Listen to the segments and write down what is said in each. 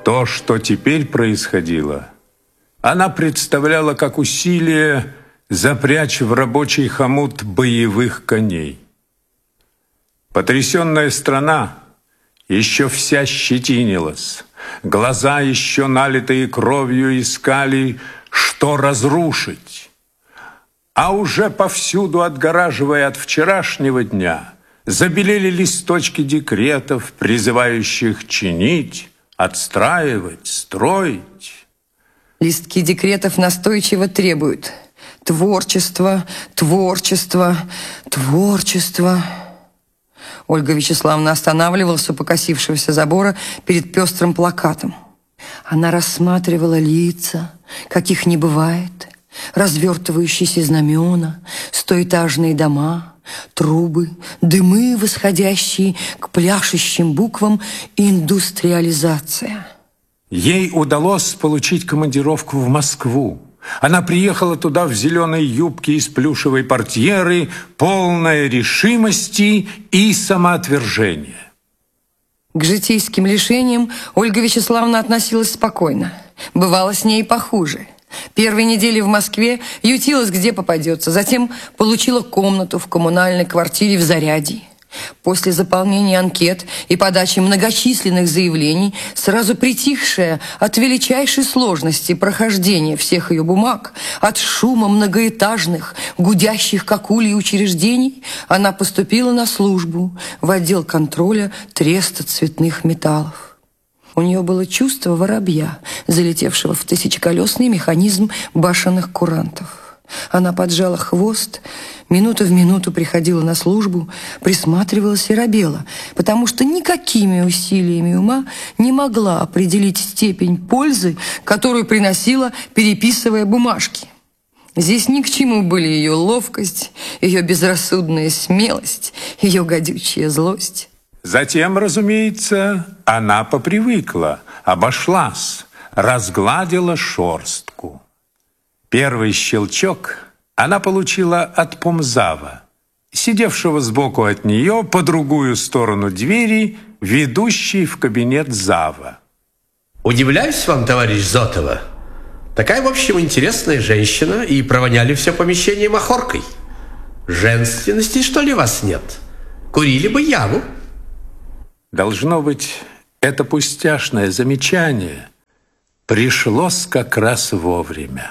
То, что теперь происходило, она представляла как усилие запрячь в рабочий хомут боевых коней. Потрясенная страна еще вся щетинилась, глаза, еще налитые кровью, искали, что разрушить. А уже повсюду, отгораживая от вчерашнего дня, забелели листочки декретов, призывающих чинить, отстраивать, строить. Листки декретов настойчиво требуют творчество, творчество, творчество. Ольга Вячеславовна останавливалась у покосившегося забора перед пестрым плакатом. Она рассматривала лица, каких не бывает, развертывающиеся знамена, стоэтажные дома, трубы, дымы, восходящие к пляшущим буквам «Индустриализация». Ей удалось получить командировку в Москву. Она приехала туда в зеленой юбке из плюшевой портьеры, полная решимости и самоотвержения. К житейским лишениям Ольга Вячеславовна относилась спокойно. Бывало с ней и похуже. Первые недели в Москве ютилась где попадется, затем получила комнату в коммунальной квартире в Зарядье. После заполнения анкет и подачи многочисленных заявлений, сразу притихшая от величайшей сложности прохождения всех ее бумаг, от шума многоэтажных, гудящих как ульи учреждений, она поступила на службу в отдел контроля треста цветных металлов. У нее было чувство воробья, залетевшего в тысячеколесный механизм башенных курантов. Она поджала хвост, минута в минуту приходила на службу, присматривалась и робела, потому что никакими усилиями ума не могла определить степень пользы, которую приносила, переписывая бумажки. Здесь ни к чему были ее ловкость, ее безрассудная смелость, ее гадючая злость. Затем, разумеется, она попривыкла, обошлась, разгладила шорстку. Первый щелчок она получила от помзава, сидевшего сбоку от нее по другую сторону двери, ведущей в кабинет зава. Удивляюсь вам, товарищ Зотова. Такая, в общем, интересная женщина, и провоняли все помещение махоркой. Женственности, что ли, вас нет? Курили бы яву. Должно быть, это пустяшное замечание пришлось как раз вовремя.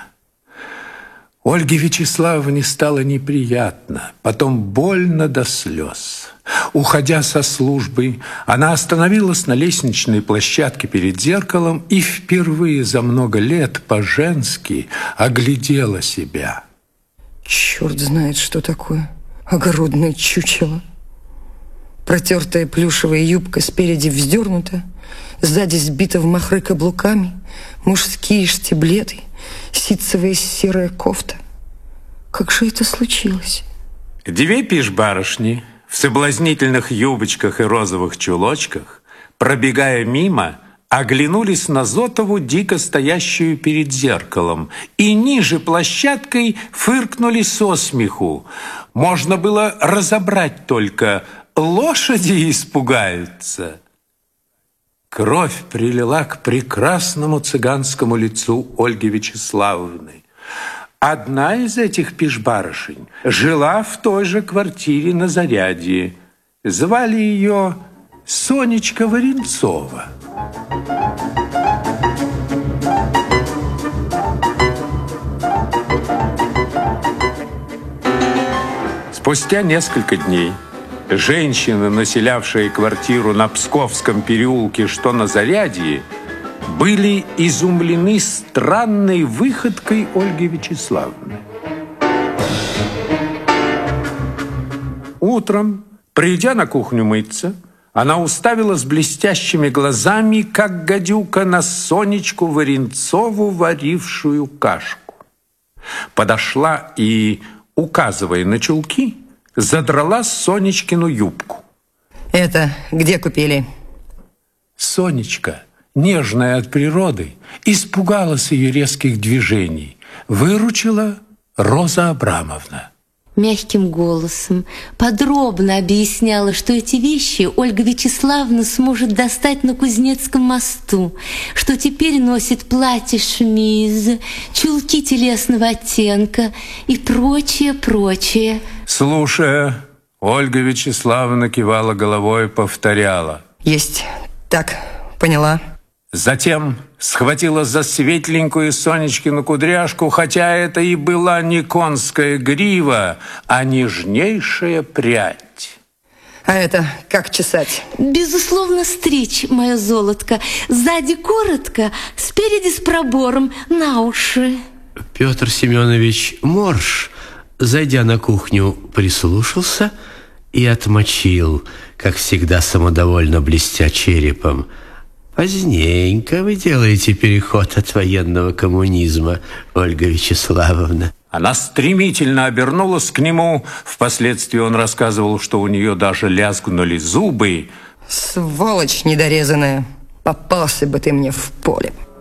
Ольге Вячеславовне стало неприятно, потом больно до слез. Уходя со службы, она остановилась на лестничной площадке перед зеркалом и впервые за много лет по-женски оглядела себя. Черт знает, что такое огородное чучело. Протертая плюшевая юбка спереди вздернута, сзади сбита в махры каблуками, мужские штиблеты, ситцевая серая кофта. Как же это случилось? Две пиж-барышни в соблазнительных юбочках и розовых чулочках, пробегая мимо, оглянулись на Зотову, дико стоящую перед зеркалом, и ниже площадкой фыркнули со смеху. Можно было разобрать только: лошади испугаются. Кровь прилила к прекрасному цыганскому лицу Ольги Вячеславовны. Одна из этих пиж-барышень жила в той же квартире на Зарядье. Звали ее Сонечка Варенцова. Спустя несколько дней женщины, населявшие квартиру на Псковском переулке, что на Зарядье, были изумлены странной выходкой Ольги Вячеславовны. Утром, придя на кухню мыться, она уставилась блестящими глазами, как гадюка, на Сонечку Варенцову, варившую кашку. Подошла и, указывая на чулки, задрала Сонечкину юбку. Это где купили? Сонечка, нежная от природы, испугалась ее резких движений. Выручила Роза Абрамовна. мягким голосом подробно объясняла, что эти вещи Ольга Вячеславовна сможет достать на Кузнецком мосту, что теперь носит платье-шмиз, чулки телесного оттенка и прочее. Слушая, Ольга Вячеславовна кивала головой и повторяла: Есть. Так, поняла. Затем схватила за светленькую Сонечкину кудряшку, хотя это и была не конская грива, а нежнейшая прядь. А это как чесать? Безусловно, стричь, мое золотко. Сзади коротко, спереди с пробором, на уши. Петр Семенович Морж, зайдя на кухню, прислушался и отмочил, как всегда самодовольно блестя черепом: «Поздненько вы делаете переход от военного коммунизма, Ольга Вячеславовна». Она стремительно обернулась к нему. Впоследствии он рассказывал, что у нее даже лязгнули зубы. Сволочь недорезанная. Попался бы ты мне в поле.